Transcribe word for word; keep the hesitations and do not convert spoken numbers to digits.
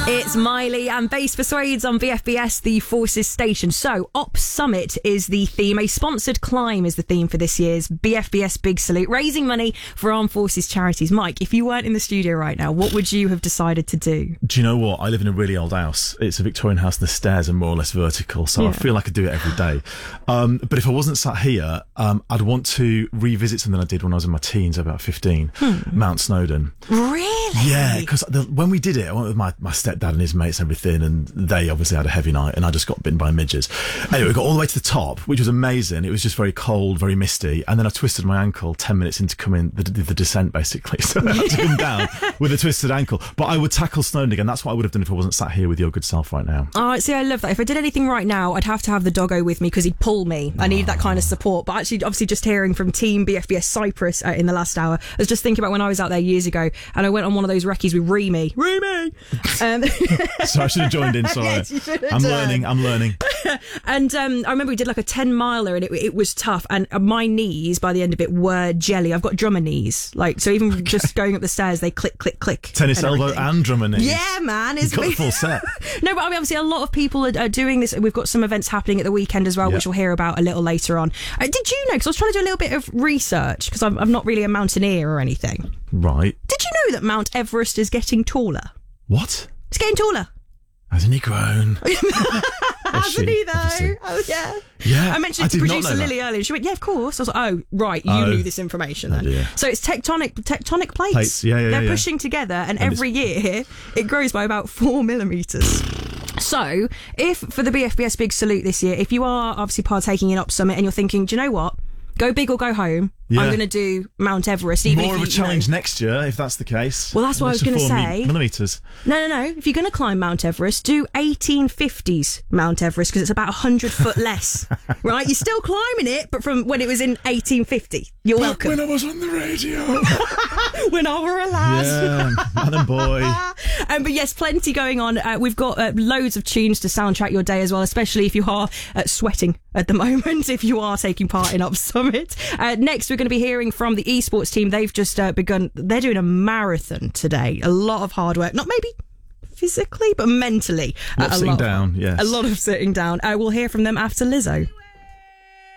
It's Miley and Bass Persuades on V F B S, the Forces station. So, Op Summit is the theme. A sponsored climb is the theme for this year's B F B S Big Salute, raising money for Armed Forces charities. Mike, if you weren't in the studio right now, what would you have decided to do? Do you know what? I live in a really old house. It's a Victorian house and the stairs are more or less vertical, so yeah. I feel like I could do it every day. Um, but if I wasn't sat here, um, I'd want to revisit something I did when I was in my teens, about fifteen, hmm. Mount Snowdon. Really? Yeah, because when we did it, I went with my, my stepdad and his mates and everything, and they obviously had a heavy night, and I just got bitten by midges. Anyway, we got all the way to the top, which was amazing. It was just very cold, very misty, and then I twisted my ankle ten minutes into coming the, the, the descent, basically. So I had to come down with a twisted ankle. But I would tackle Snowdon again. That's what I would have done if I wasn't sat here with your good self right now. Oh, see, I love that. If I did anything right now, I'd have to have the doggo with me because he'd pull me. I need that kind of support. But actually, obviously, just hearing from Team B F B S Cyprus uh, in the last hour, I was just thinking about when I was out there years ago, and I went on one of those recce's with Remy. Remy! Um, so I should have joined in, sorry. Yes, you should have I'm done. learning, I'm learning. And um, I remember we did like a ten miler and it, it was tough, and my knees by the end of it were jelly. I've got drummer knees, like, so even okay. just going up the stairs, they click, click, click. Tennis and elbow everything. and drummer knees. Yeah, man. It's You've got the full set. No, but I mean, obviously a lot of people are, are doing this. We've got some events happening at the weekend as well, yep. which we'll hear about a little later on. Uh, did you know, because I was trying to do a little bit of research, because I'm, I'm not really a mountaineer or anything. Right. Did you know that Mount Everest is getting taller? What? It's getting taller. Hasn't he grown? Hasn't he, though? Obviously. Oh, yeah. Yeah. I mentioned it to producer Lily earlier, and she went, yeah, of course. I was like, oh, right, you oh. knew this information then. Oh, dear. So it's tectonic tectonic plates. plates. Yeah, yeah, They're yeah, pushing yeah. together, and, and every year it grows by about four millimetres. So, if, for the B F B S Big Salute this year, if you are obviously partaking in Op Summit and you're thinking, do you know what? Go big or go home. Yeah. I'm going to do Mount Everest. Even More if of you, a challenge you know. next year, if that's the case. Well, that's what I was going to say. Millimetres. No, no, no. If you're going to climb Mount Everest, do eighteen fifties Mount Everest, because it's about one hundred foot less. Right? You're still climbing it, but from when it was in eighteen fifty. You're but welcome. When I was on the radio. When I were a lad. Yeah, man and boy. Um, but yes, plenty going on. Uh, we've got uh, loads of tunes to soundtrack your day as well, especially if you are uh, sweating at the moment, if you are taking part in Op Summit. Uh, next, we're going to be hearing from the esports team. They've just uh, begun, they're doing a marathon today. A lot of hard work, not maybe physically, but mentally. A lot uh, of sitting lot down, of, yes. A lot of sitting down. Uh, we'll hear from them after Lizzo.